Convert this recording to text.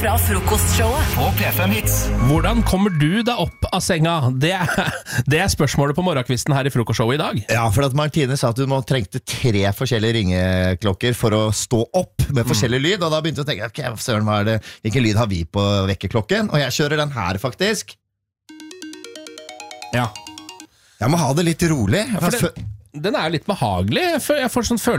fra frokostshowet på P5 Hits. Hvordan kommer du deg opp av senga? Det er spørsmålet på morgenkvisten her i frokostshowet i dag. Ja, for at Martine sa at du trengte 3 forskjellige ringeklokker for å stå opp med forskjellig lyd, og da begynte jeg å tenke, ok, søren, hva er det? Hvilken lyd har vi på vekkerklokken? Og jeg kjører den her faktisk. Ja. Jeg må ha det litt rolig. Den er litt behagelig. Jeg får sånn følelse